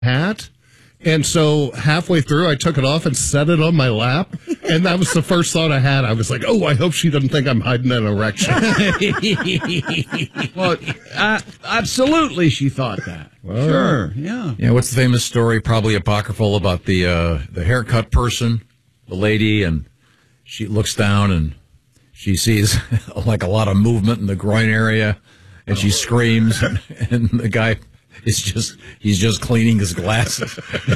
hat. And so halfway through, I took it off and set it on my lap. And that was the first thought I had. I was like, oh, I hope she doesn't think I'm hiding an erection. Well, absolutely, she thought that. Well, sure, yeah. Yeah, what's the famous story, probably apocryphal, about the haircut person, the lady, and she looks down and she sees like a lot of movement in the groin area, and she screams, and the guy he's just cleaning his glasses.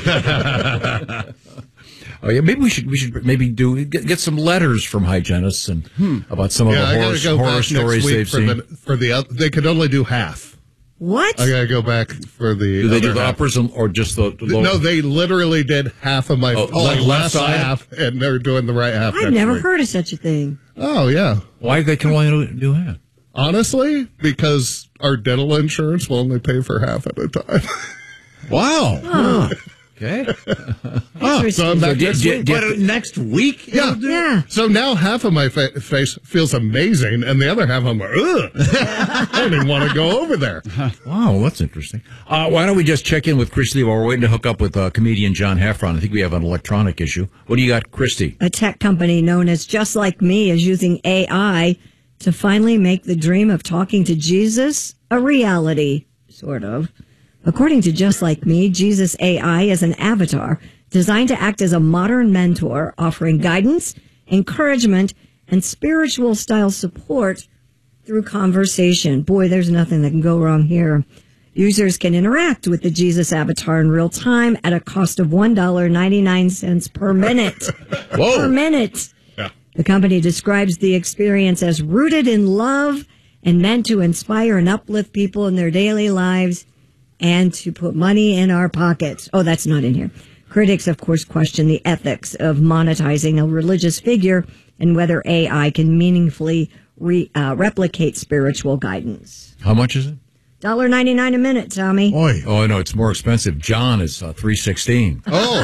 Oh yeah, maybe we should get some letters from hygienists and about some of the horror stories they've seen. They could only do half. What? I gotta go back for the. Do they do the uppers or just the lower? No, they literally did half of my left side, half, and they're doing the right half. I've never heard of such a thing. Oh yeah. Why they can only do half? Honestly, because our dental insurance will only pay for half at a time. Wow. Oh. Okay. So I'm back next week? Yeah. So now half of my face feels amazing, and the other half I'm like, ugh. I don't even want to go over there. Wow, that's interesting. Why don't we just check in with Christy while we're waiting to hook up with comedian John Heffron? I think we have an electronic issue. What do you got, Christy? A tech company known as Just Like Me is using AI to finally make the dream of talking to Jesus a reality, sort of. According to Just Like Me, Jesus AI is an avatar designed to act as a modern mentor, offering guidance, encouragement, and spiritual style support through conversation. Boy, there's nothing that can go wrong here. Users can interact with the Jesus avatar in real time at a cost of $1.99 per minute. Whoa. Per minute. Yeah. The company describes the experience as rooted in love and meant to inspire and uplift people in their daily lives and to put money in our pockets. Oh, that's not in here. Critics, of course, question the ethics of monetizing a religious figure and whether AI can meaningfully replicate spiritual guidance. How much is it? $1.99 a minute, Tommy. Boy. Oh, no, it's more expensive. John is $3.16.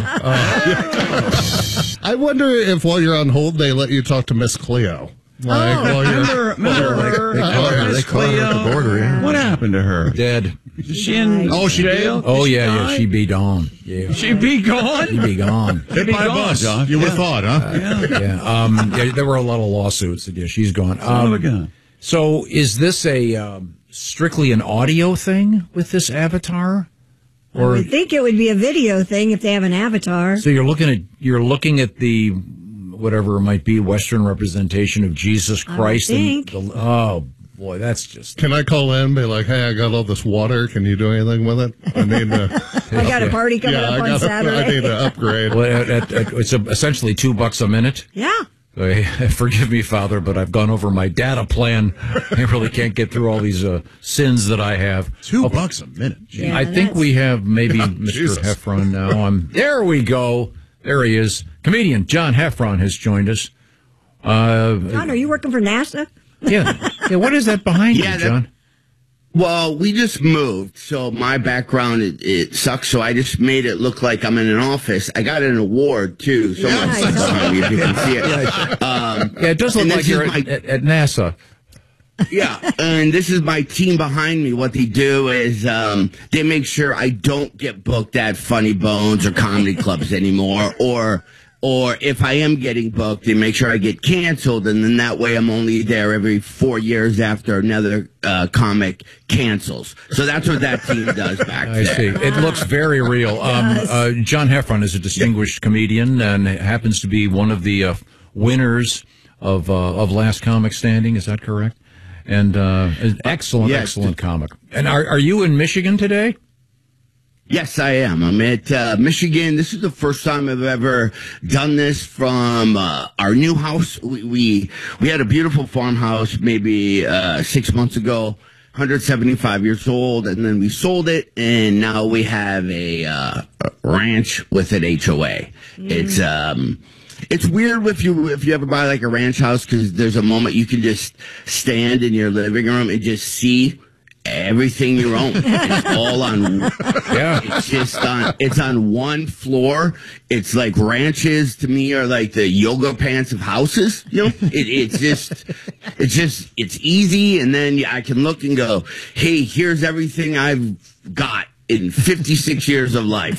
I wonder if while you're on hold, they let you talk to Miss Cleo. Remember her? They caught her at the border, yeah. What happened to her? Dead. Is she in jail? Oh, Did she yeah, die? she be gone. Yeah. She be gone? She be gone. Hit by a bus. You would have thought, huh? Yeah, there were a lot of lawsuits. Yeah, she's gone. So is this a strictly an audio thing with this avatar? Or I think it would be a video thing if they have an avatar. so you're looking at the whatever it might be Western representation of Jesus Christ. think. Oh boy, that's just. Can I call in and be like, hey, I got all this water. Can you do anything with it? I need I got a party coming up on Saturday. I need to upgrade. Well, it's essentially $2 a minute. Yeah. Forgive me, Father, but I've gone over my data plan. I really can't get through all these sins that I have. $2 a minute. Yeah, I think we have maybe Mr. Jesus. Heffron now. There we go. There he is. Comedian John Heffron has joined us. John, are you working for NASA? Yeah. What is that behind you, John? Well, we just moved, so my background, it sucks, so I just made it look like I'm in an office. I got an award, too. So much Nice. behind me, if you can see it. It does look and like this you're is at NASA. Yeah, and this is my team behind me. What they do is they make sure I don't get booked at Funny Bones or comedy clubs anymore, or if I am getting booked, they make sure I get canceled, and then that way I'm only there every 4 years after another comic cancels. So that's what that team does back there. I see. It looks very real. John Heffron is a distinguished comedian and happens to be one of the winners of Last Comic Standing. Is that correct? And an excellent comic. And are you in Michigan today? Yes, I am. I'm at Michigan. This is the first time I've ever done this from our new house. We had a beautiful farmhouse maybe 6 months ago, 175 years old, and then we sold it, and now we have a ranch with an HOA. It's weird if you ever buy like a ranch house, because there's a moment you can just stand in your living room and just see everything you own. It's all on. It's on one floor. It's like ranches to me are like the yoga pants of houses. You know, it's easy, and then I can look and go, hey, here's everything I've got in 56 years of life.